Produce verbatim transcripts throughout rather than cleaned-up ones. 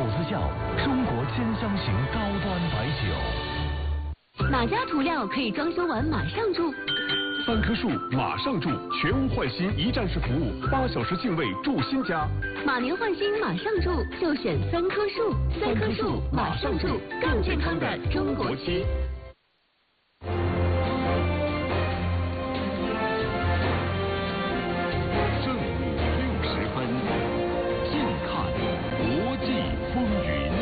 子窖，中国千香型高端白酒。 哪家涂料可以装修完马上住？ 三棵树马上住，全屋换新一站式服务，八小时净位住新家。 马年换新马上住，就选三棵树。三棵树马上住，更健康的中国区。 正午六十分，近看国际风云。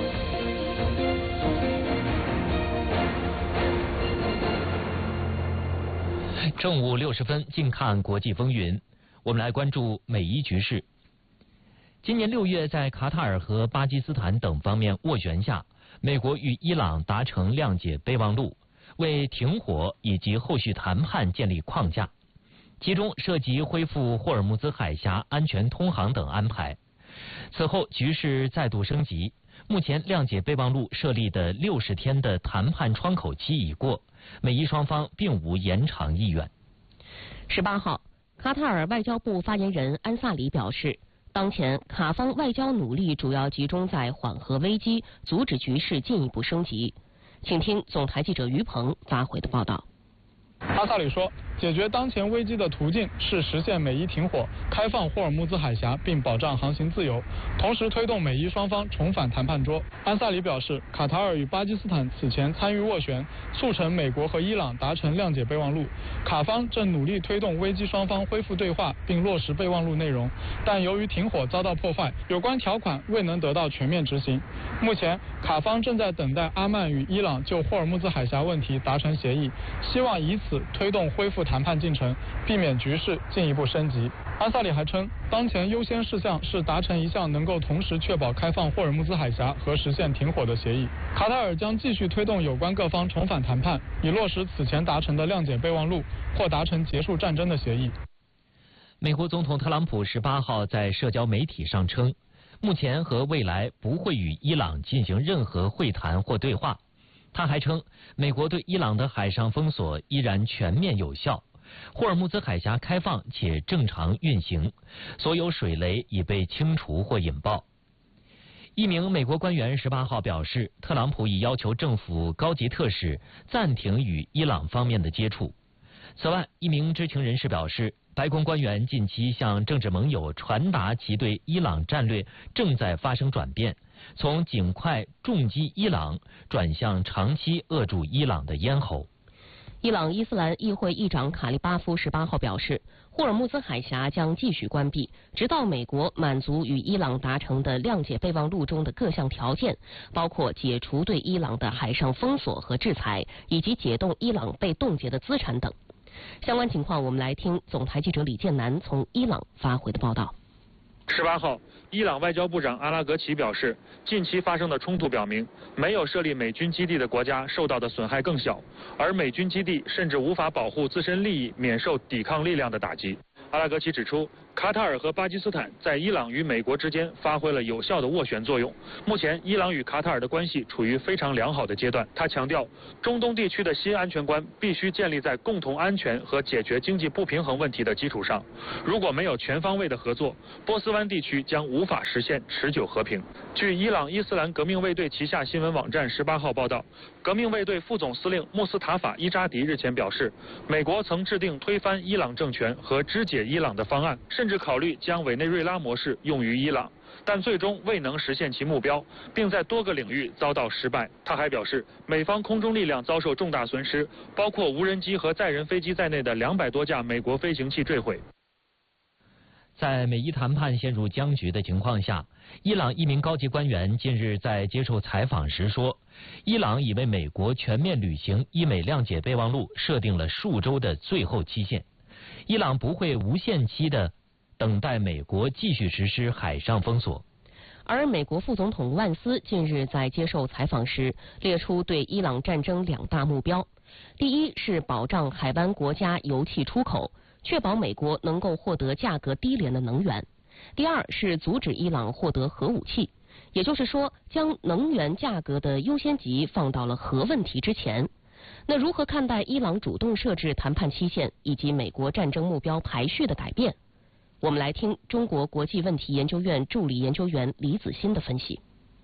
正午六十分，近看国际风云。我们来关注美伊局势。今年六月，在卡塔尔和巴基斯坦等方面斡旋下，美国与伊朗达成谅解备忘录，为停火以及后续谈判建立框架，其中涉及恢复霍尔木兹海峡安全通航等安排。此后局势再度升级，目前谅解备忘录设立的六十天的谈判窗口期已过，美伊双方并无延长意愿。 十八号，卡塔尔外交部发言人安萨里表示，当前卡方外交努力主要集中在缓和危机，阻止局势进一步升级。请听总台记者于鹏发回的报道。 阿萨里说，解决当前危机的途径是实现美伊停火，开放霍尔木兹海峡，并保障航行自由，同时推动美伊双方重返谈判桌。安萨里表示，卡塔尔与巴基斯坦此前参与斡旋，促成美国和伊朗达成谅解备忘录，卡方正努力推动危机双方恢复对话，并落实备忘录内容，但由于停火遭到破坏，有关条款未能得到全面执行。目前，卡方正在等待阿曼与伊朗就霍尔木兹海峡问题达成协议，希望以此推动恢复谈判进程，避免局势进一步升级。安萨里还称，当前优先事项是达成一项能够同时确保开放霍尔木兹海峡和实现停火的协议。卡塔尔将继续推动有关各方重返谈判，以落实此前达成的谅解备忘录，或达成结束战争的协议。 美国总统特朗普十八号在社交媒体上称，目前和未来不会与伊朗进行任何会谈或对话。他还称，美国对伊朗的海上封锁依然全面有效，霍尔木兹海峡开放且正常运行，所有水雷已被清除或引爆。一名美国官员十八号表示，特朗普已要求政府高级特使暂停与伊朗方面的接触。此外，一名知情人士表示，白宫官员近期向政治盟友传达其对伊朗战略正在发生转变，从尽快重击伊朗转向长期扼住伊朗的咽喉。 伊朗伊斯兰议会议长卡利巴夫十八号表示，霍尔木兹海峡将继续关闭，直到美国满足与伊朗达成的谅解备忘录中的各项条件，包括解除对伊朗的海上封锁和制裁，以及解冻伊朗被冻结的资产等。相关情况，我们来听总台记者李建南从伊朗发回的报道。 十八号，伊朗外交部长阿拉格齐表示，近期发生的冲突表明，没有设立美军基地的国家受到的损害更小，而美军基地甚至无法保护自身利益免受抵抗力量的打击。阿拉格齐指出，卡塔尔和巴基斯坦在伊朗与美国之间发挥了有效的斡旋作用。目前，伊朗与卡塔尔的关系处于非常良好的阶段。他强调，中东地区的新安全观必须建立在共同安全和解决经济不平衡问题的基础上。如果没有全方位的合作，波斯湾地区将无法实现持久和平。据伊朗伊斯兰革命卫队旗下新闻网站十八号报道，革命卫队副总司令穆斯塔法伊扎迪日前表示，美国曾制定推翻伊朗政权和肢解伊朗的方案，甚至考虑将委内瑞拉模式用于伊朗，但最终未能实现其目标，并在多个领域遭到失败。他还表示，美方空中力量遭受重大损失，包括无人机和载人飞机在内的两百多架美国飞行器坠毁。 在美伊谈判陷入僵局的情况下，伊朗一名高级官员近日在接受采访时说，伊朗已为美国全面履行伊美谅解备忘录设定了数周的最后期限，伊朗不会无限期的等待美国继续实施海上封锁。 而美国副总统万斯近日在接受采访时列出对伊朗战争两大目标，第一是保障海湾国家油气出口，确保美国能够获得价格低廉的能源；第二是阻止伊朗获得核武器，也就是说，将能源价格的优先级放到了核问题之前。那如何看待伊朗主动设置谈判期限以及美国战争目标排序的改变？我们来听中国国际问题研究院助理研究员李子欣的分析。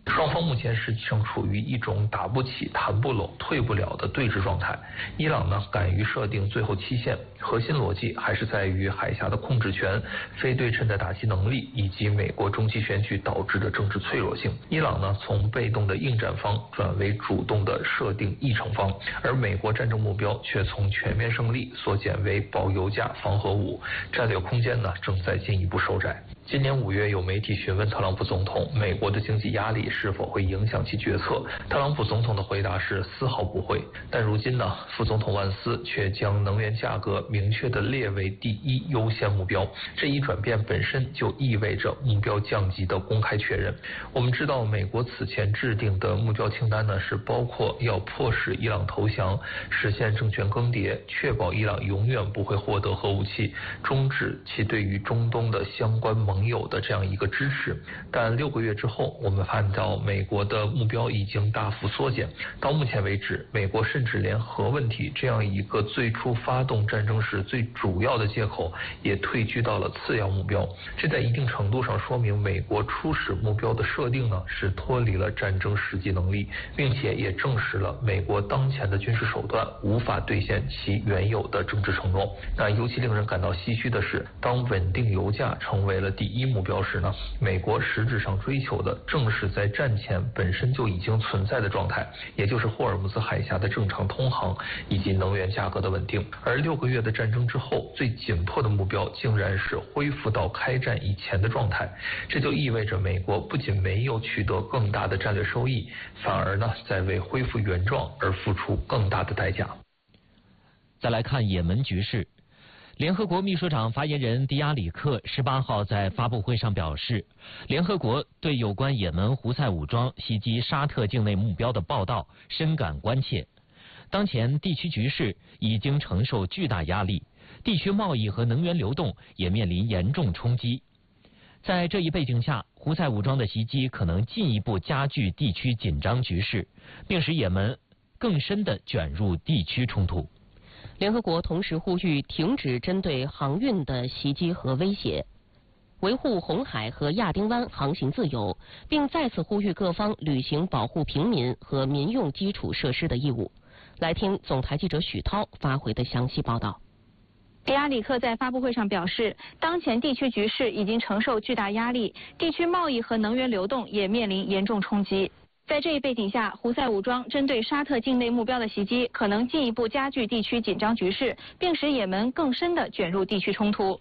双方目前实际上处于一种打不起、谈不拢、退不了的对峙状态。伊朗呢，敢于设定最后期限，核心逻辑还是在于海峡的控制权、非对称的打击能力以及美国中期选举导致的政治脆弱性。伊朗呢，从被动的应战方转为主动的设定议程方，而美国战争目标却从全面胜利缩减为保油价、防核武，战略空间呢正在进一步收窄。今年五月，有媒体询问特朗普总统，美国的经济压力是否会影响其决策？特朗普总统的回答是丝毫不会。但如今呢，副总统万斯却将能源价格明确地列为第一优先目标。这一转变本身就意味着目标降级的公开确认。我们知道，美国此前制定的目标清单呢，是包括要迫使伊朗投降、实现政权更迭、确保伊朗永远不会获得核武器、终止其对于中东的相关盟友的这样一个支持。但六个月之后，我们看到美国的目标已经大幅缩减。到目前为止，美国甚至连核问题这样一个最初发动战争时最主要的借口也退居到了次要目标。这在一定程度上说明，美国初始目标的设定呢是脱离了战争实际能力，并且也证实了美国当前的军事手段无法兑现其原有的政治承诺。那尤其令人感到唏嘘的是，当稳定油价成为了第一目标时呢，美国实质上追求的正是在战前本身就已经存在的状态，也就是霍尔木兹海峡的正常通航以及能源价格的稳定。而六个月的战争之后，最紧迫的目标竟然是恢复到开战以前的状态。这就意味着美国不仅没有取得更大的战略收益，反而呢在为恢复原状而付出更大的代价。 再来看也门局势。联合国秘书长发言人迪亚里克十八号在发布会上表示，联合国对有关也门胡塞武装袭击沙特境内目标的报道深感关切。当前地区局势已经承受巨大压力，地区贸易和能源流动也面临严重冲击。在这一背景下，胡塞武装的袭击可能进一步加剧地区紧张局势，并使也门更深地卷入地区冲突。 联合国同时呼吁停止针对航运的袭击和威胁，维护红海和亚丁湾航行自由，并再次呼吁各方履行保护平民和民用基础设施的义务。来听总台记者许涛发回的详细报道。 迪亚里克在发布会上表示，当前地区局势已经承受巨大压力，地区贸易和能源流动也面临严重冲击。在这一背景下，胡塞武装针对沙特境内目标的袭击可能进一步加剧地区紧张局势，并使也门更深地卷入地区冲突。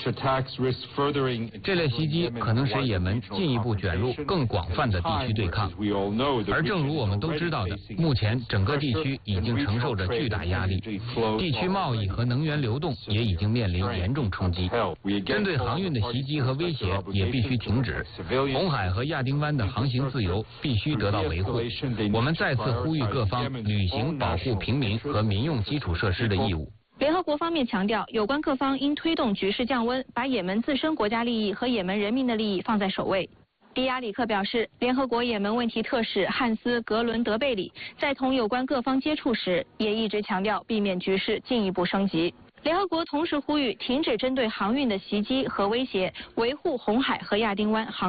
这类袭击可能使也门进一步卷入更广泛的地区对抗。而正如我们都知道的，目前整个地区已经承受着巨大压力，地区贸易和能源流动也已经面临严重冲击。针对航运的袭击和威胁也必须停止，红海和亚丁湾的航行自由必须得到维护。我们再次呼吁各方履行保护平民和民用基础设施的义务。 联合国方面强调，有关各方应推动局势降温，把也门自身国家利益和也门人民的利益放在首位。迪亚里克表示，联合国也门问题特使汉斯·格伦德贝里在同有关各方接触时，也一直强调避免局势进一步升级。联合国同时呼吁停止针对航运的袭击和威胁，维护红海和亚丁湾航